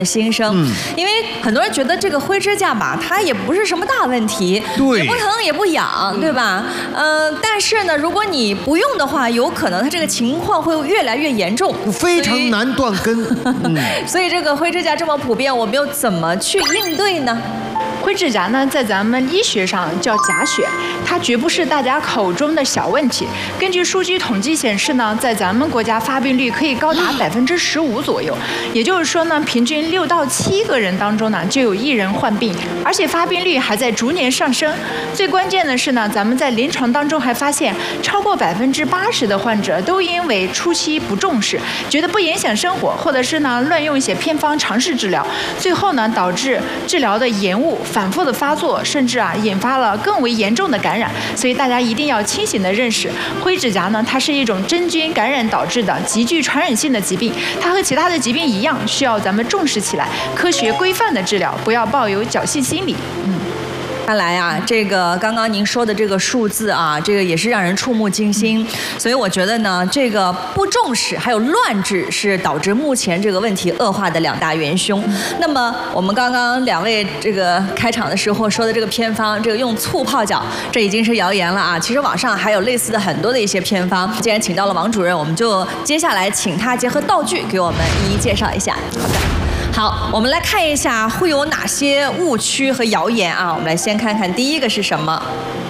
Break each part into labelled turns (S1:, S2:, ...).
S1: 新生，因为很多人觉得这个灰指甲吧，它也不是什么大问题，
S2: 对，
S1: 也不疼也不痒，对吧？但是呢，如果你不用的话，有可能它这个情况会越来越严重，
S2: 非常难断根。
S1: 所以这个灰指甲这么普遍，我们又怎么去应对呢？
S3: 灰指甲呢，在咱们医学上叫甲癣，它绝不是大家口中的小问题。根据数据统计显示呢，在咱们国家发病率可以高达15%左右，也就是说呢，平均6到7个人当中呢，就有1人患病，而且发病率还在逐年上升。最关键的是呢，咱们在临床当中还发现，超过80%的患者都因为初期不重视，觉得不影响生活，或者是呢乱用一些偏方尝试治疗，最后呢导致治疗的延误。反复的发作，甚至引发了更为严重的感染，所以大家一定要清醒的认识，灰指甲呢，它是一种真菌感染导致的极具传染性的疾病，它和其他的疾病一样，需要咱们重视起来，科学规范的治疗，不要抱有侥幸心理。
S1: 看来啊，这个刚刚您说的这个数字啊，这个也是让人触目惊心。所以我觉得呢，这个不重视还有乱治是导致目前这个问题恶化的2大元凶。那么我们刚刚2位这个开场的时候说的这个偏方，这个用醋泡脚，这已经是谣言了啊。其实网上还有类似的很多的一些偏方。既然请到了王主任，我们就接下来请他结合道具给我们一一介绍一下。好的。好，我们来看一下会有哪些误区和谣言啊。我们来先看看第一个是什么？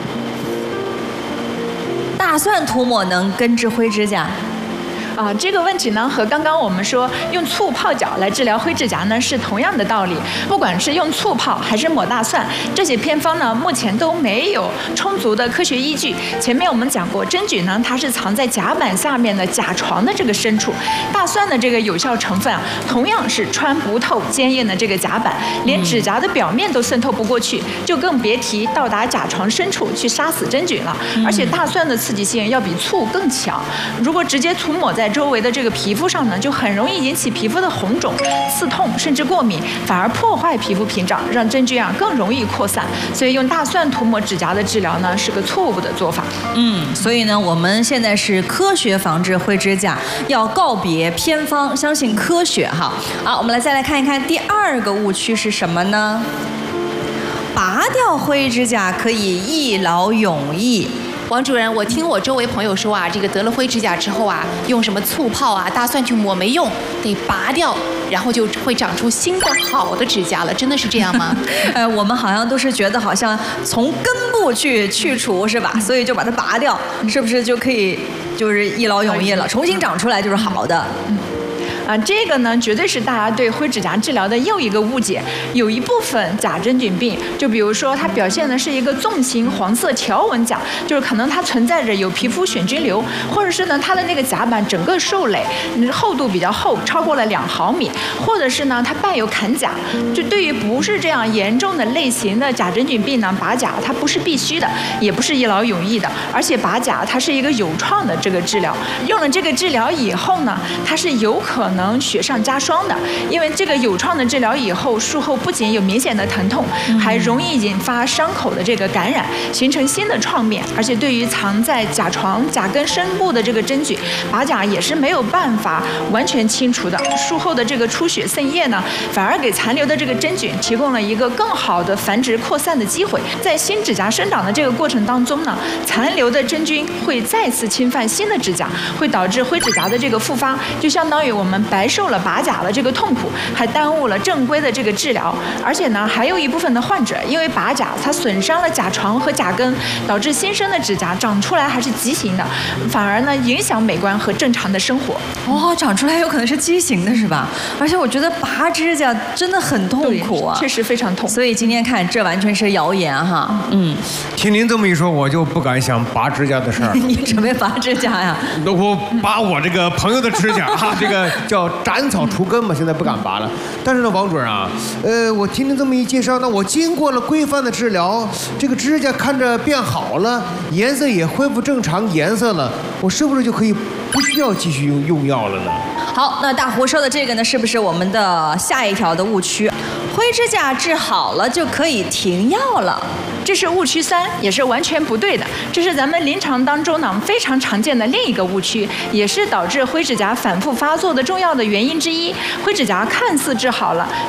S1: 大蒜涂抹能根治灰指甲？
S3: 这个问题呢，和刚刚我们说用醋泡脚来治疗灰指甲呢是同样的道理。不管是用醋泡还是抹大蒜，这些偏方呢目前都没有充足的科学依据。前面我们讲过，真菌呢它是藏在甲板下面的甲床的这个深处，大蒜的这个有效成分同样是穿不透坚硬的这个甲板，连指甲的表面都渗透不过去，就更别提到达甲床深处去杀死真菌了。而且大蒜的刺激性要比醋更强，如果直接涂抹在周围的这个皮肤上呢，就很容易引起皮肤的红肿、刺痛，甚至过敏，反而破坏皮肤屏障，让真菌更容易扩散。所以用大蒜涂抹指甲的治疗呢，是个错误的做法。
S1: 所以呢，我们现在是科学防治灰指甲，要告别偏方，相信科学哈。好，我们再来看一看第2个误区是什么呢？拔掉灰指甲可以一劳永逸。
S4: 王主任，我听我周围朋友说这个得了灰指甲之后用什么醋泡大蒜去抹没用，得拔掉，然后就会长出新的好的指甲了，真的是这样吗？
S1: 我们好像都是觉得好像从根部去除是吧？所以就把它拔掉，是不是就可以就是一劳永逸了，重新长出来就是好的？
S3: 这个呢，绝对是大家对灰指甲治疗的又一个误解。有一部分甲真菌病，就比如说它表现的是一个纵形黄色条纹甲，就是可能它存在着有皮肤癣菌瘤，或者是呢它的那个甲板整个受累，厚度比较厚，超过了2毫米，或者是呢它伴有坎甲。就对于不是这样严重的类型的甲真菌病呢，拔甲它不是必须的，也不是一劳永逸的，而且拔甲它是一个有创的这个治疗。用了这个治疗以后呢，它是有可能雪上加霜的，因为这个有创的治疗以后，术后不仅有明显的疼痛，还容易引发伤口的这个感染，形成新的创面。而且对于藏在甲床、甲根深部的这个真菌，拔甲也是没有办法完全清除的。术后的这个出血渗液呢，反而给残留的这个真菌提供了一个更好的繁殖扩散的机会。在新指甲生长的这个过程当中呢，残留的真菌会再次侵犯新的指甲，会导致灰指甲的这个复发，就相当于我们白受了拔甲的这个痛苦，还耽误了正规的这个治疗。而且呢，还有一部分的患者因为拔甲，它损伤了甲床和甲根，导致新生的指甲长出来还是畸形的，反而呢影响美观和正常的生活。
S1: 长出来有可能是畸形的是吧？而且我觉得拔指甲真的很痛苦啊，
S3: 确实非常痛。
S1: 所以今天看这完全是谣言哈。
S2: 听您这么一说，我就不敢想拔指甲的事儿。
S1: 你准备拔指甲呀？
S2: 我拔我这个朋友的指甲这个叫斩草除根嘛，现在不敢拔了。但是呢，王主任我听您这么一介绍，那我经过了规范的治疗，这个指甲看着变好了，颜色也恢复正常颜色了，我是不是就可以不需要继续用药了呢？
S1: 好，那大胡说的这个呢，是不是我们的下一条的误区？灰指甲治好了就可以停药了？
S3: 这是误区3，也是完全不对的。这是咱们临床当中呢非常常见的另一个误区，也是导致灰指甲反复发作的重要的原因之一。灰指甲看似治好了，